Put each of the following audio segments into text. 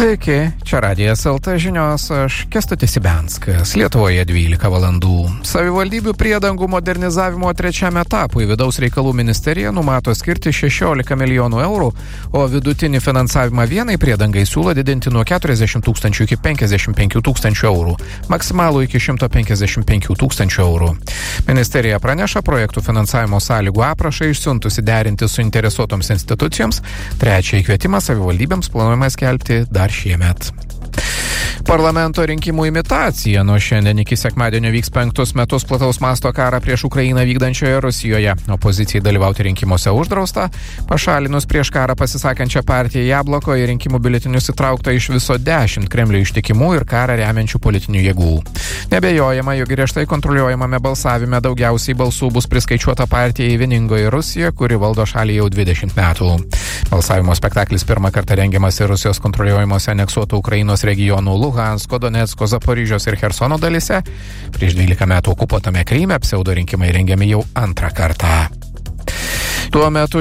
Sveiki, čia Radijas LT žinios, aš Kęstutis Ibianskas. Lietuvoje 12 valandų. Savivaldybių priedangų modernizavimo trečiam etapui vidaus reikalų ministerija numato skirti 16 milijonų eurų, o vidutinį finansavimą vienai priedangai siūlo didinti nuo 40 tūkstančių iki 55 tūkstančių eurų, maksimalų iki 155 tūkstančių eurų. Ministerija praneša projektų finansavimo sąlygų aprašą išsiuntusi derinti suinteresuotoms institucijoms. Trečiąjį kvietimą savivaldybėms planuojama skelbti dar šiemet. Parlamento rinkimų imitacija. Nuo šiandien iki sekmadienio vyks 5 metus plataus masto karą prieš Ukrainą vykdančioje Rusijoje. Opozicijai dalyvauti rinkimuose uždrausta. Pašalinus prieš karą pasisakančią partiją Jabloko į rinkimų biuletenius įtraukta iš viso 10 Kremliui ištikimų ir karą remiančių politinių jėgų. Nebejojama, jog griežtai kontroliuojamame balsavime daugiausiai balsų bus priskaičiuota partijai Vieningoji Rusija, kuri valdo šalį jau 20 metų. Balsavimo spektaklis pirmą kartą rengiamas ir Rusijos kontroliuojamuose aneksuotų Ukrainos regionų Luhansko, Donecko, Zaporižios ir Chersono dalyse. Prieš 12 metų okupuotame Kryme pseudo rinkimai rengiami jau antrą kartą. Tuo metu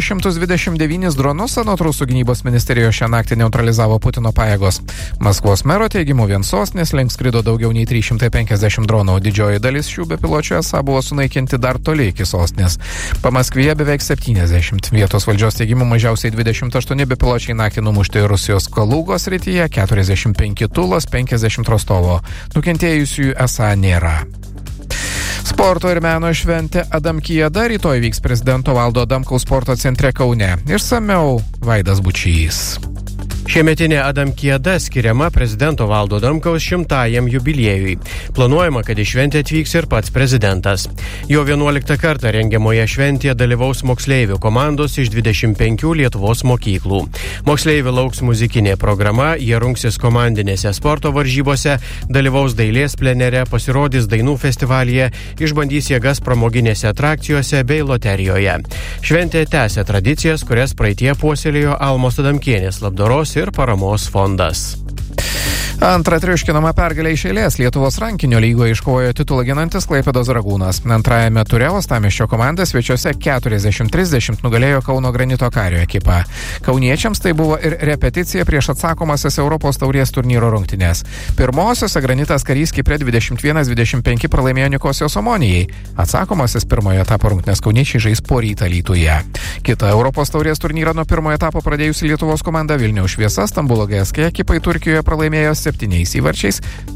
629 dronus anot Rusų gynybos ministerijos šią naktį neutralizavo Putino pajėgos. Maskvos mero teigimu vien sostinės link skrido daugiau nei 350 dronų, didžioji dalis šių bepiločių esą buvo sunaikinti dar toli iki sostinės. Pamaskvyje beveik 70. Vietos valdžios teigimu mažiausiai 28 bepiločiai naktį numušti Rusijos Kalugos srityje, 45 Tulos, 50 Rostovo. Nukentėjusiųjų esą nėra. Sporto ir meno šventė Adamkijada rytoj vyks prezidento Valdo Adamkaus sporto centre Kaune. Išsamiau Vaidas Bučys. Šiemetinė Adamkijada skiriama prezidento Valdo Adamkaus 100-ajam jubiliejui. Planuojama, kad į šventę atvyks ir pats prezidentas. Jo 11 kartą rengiamoje šventėje dalyvaus moksleivių komandos iš 25 Lietuvos mokyklų. Moksleivių lauks muzikinė programa, jie rungsis komandinėse sporto varžybose, dalyvaus dailės plenere, pasirodys dainų festivalyje, išbandys jėgas pramoginėse atrakcijose bei loterijoje. Šventė tęsia tradicijas, kurias praeitie puoselėjo Almos Adamkienės labdaros ir paramos fondas. Antrą triuškinamą pergalę iš eilės Lietuvos rankinio lygoje iškovojo titulą ginantis Klaipėdos Dragūnas. Antrajame ture uostamiesčio komanda svečiuose 40-30 nugalėjo Kauno Granito Kario ekipą. Kauniečiams tai buvo ir repeticija prieš atsakomasias Europos taurės turnyro rungtynes. Pirmosiose Granitas Karys Kipre 21-25 pralaimėjo Nikosijos Omonijai. Atsakomasis pirmojo etapo rungtynės kauniečiai žais poryt Alytuje. Kita Europos taurės turnyrą nuo pirmojo etapo pradėjusi Lietuvos komanda Vilniaus Šviesa Stambulo GSK ekipai Turkijoje pralaimėjo 7 įvarčiais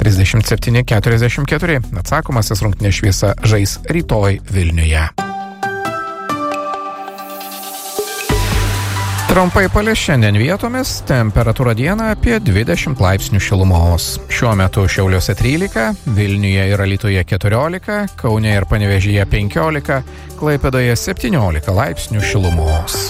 37-44. Atsakomasis rungtynės Šviesa žais rytoj Vilniuje. Trumpai palis šiandien vietomis, temperatūra dieną apie 20 laipsnių šilumos. Šiuo metu Šiauliuose 13, Vilniuje ir Alytuje 14, Kaune ir Panevėžyje 15, Klaipėdoje 17 laipsnių šilumos.